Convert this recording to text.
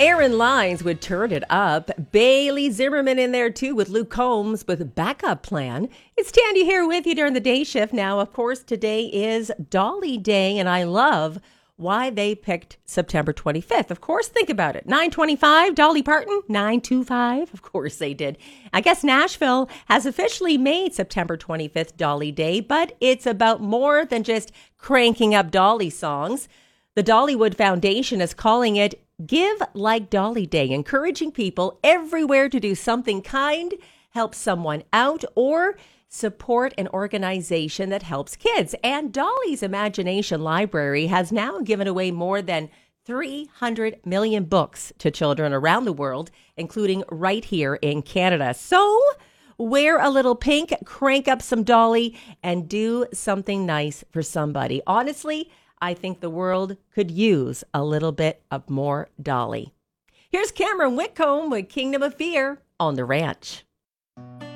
Aaron Lines would turn it up. Bailey Zimmerman in there too with Luke Combs with a backup plan. It's Tandy here with you during the day shift. Now, of course, today is Dolly Day, and I love why they picked September 25th. Of course, think about it. 9:25, Dolly Parton, 9:25. Of course they did. I guess Nashville has officially made September 25th Dolly Day, but it's about more than just cranking up Dolly songs. The Dollywood Foundation is calling it Give Like Dolly Day, encouraging people everywhere to do something kind, help someone out, or support an organization that helps kids. And Dolly's Imagination Library has now given away more than 300 million books to children around the world, including right here in Canada. So wear a little pink, crank up some Dolly, and do something nice for somebody. Honestly, I think the world could use a little bit of more Dolly. Here's Cameron Whitcomb with Kingdom of Fear on The Ranch.